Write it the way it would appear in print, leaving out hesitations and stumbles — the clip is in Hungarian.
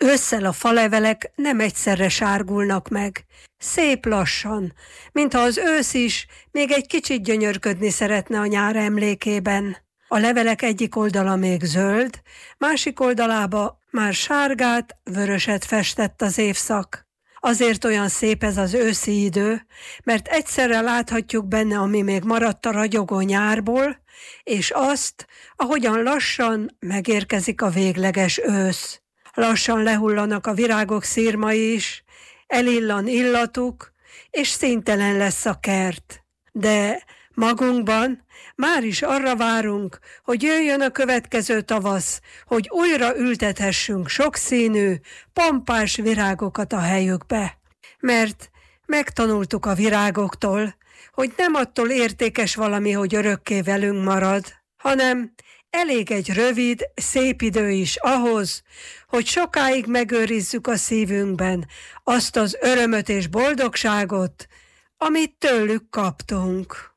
Ősszel a falevelek nem egyszerre sárgulnak meg. Szép lassan, mintha az ősz is még egy kicsit gyönyörködni szeretne a nyár emlékében. A levelek egyik oldala még zöld, másik oldalába már sárgát, vöröset festett az évszak. Azért olyan szép ez az őszi idő, mert egyszerre láthatjuk benne, ami még maradt a ragyogó nyárból, és azt, ahogyan lassan megérkezik a végleges ősz. Lassan lehullanak a virágok szirmai is, elillan illatuk, és színtelen lesz a kert. De magunkban már is arra várunk, hogy jöjjön a következő tavasz, hogy újra ültethessünk sokszínű, pompás virágokat a helyükbe. Mert megtanultuk a virágoktól, hogy nem attól értékes valami, hogy örökké velünk marad, hanem elég egy rövid, szép idő is ahhoz, hogy sokáig megőrizzük a szívünkben azt az örömöt és boldogságot, amit tőlük kaptunk.